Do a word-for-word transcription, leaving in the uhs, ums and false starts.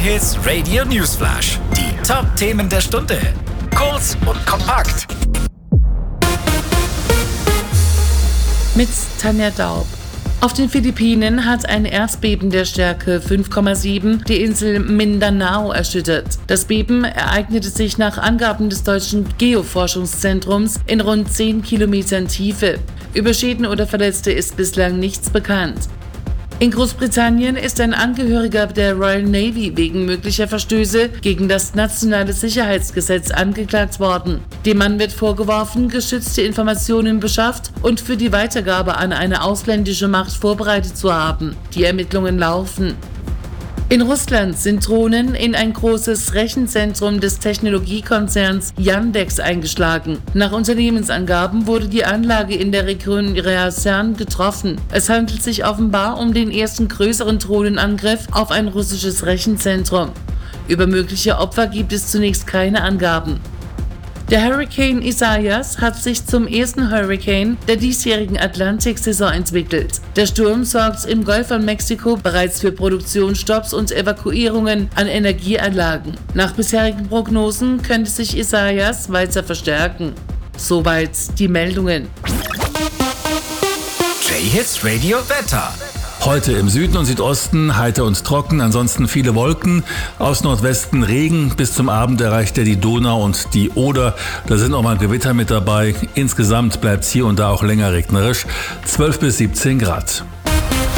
J-Hits Radio Newsflash. Die Top-Themen der Stunde. Kurz und kompakt. Mit Tanja Daub. Auf den Philippinen hat ein Erdbeben der Stärke fünf Komma sieben die Insel Mindanao erschüttert. Das Beben ereignete sich nach Angaben des deutschen Geoforschungszentrums in rund zehn Kilometern Tiefe. Über Schäden oder Verletzte ist bislang nichts bekannt. In Großbritannien ist ein Angehöriger der Royal Navy wegen möglicher Verstöße gegen das nationale Sicherheitsgesetz angeklagt worden. Dem Mann wird vorgeworfen, geschützte Informationen beschafft und für die Weitergabe an eine ausländische Macht vorbereitet zu haben. Die Ermittlungen laufen. In Russland sind Drohnen in ein großes Rechenzentrum des Technologiekonzerns Yandex eingeschlagen. Nach Unternehmensangaben wurde die Anlage in der Region Ryazan getroffen. Es handelt sich offenbar um den ersten größeren Drohnenangriff auf ein russisches Rechenzentrum. Über mögliche Opfer gibt es zunächst keine Angaben. Der Hurrikan Isaias hat sich zum ersten Hurrikan der diesjährigen Atlantiksaison entwickelt. Der Sturm sorgt im Golf von Mexiko bereits für Produktionsstopps und Evakuierungen an Energieanlagen. Nach bisherigen Prognosen könnte sich Isaias weiter verstärken. Soweit die Meldungen. J-Hits Radio Wetter. Heute im Süden und Südosten heiter und trocken, ansonsten viele Wolken. Aus Nordwesten Regen, bis zum Abend erreicht er die Donau und die Oder. Da sind auch mal Gewitter mit dabei. Insgesamt bleibt es hier und da auch länger regnerisch. zwölf bis siebzehn Grad.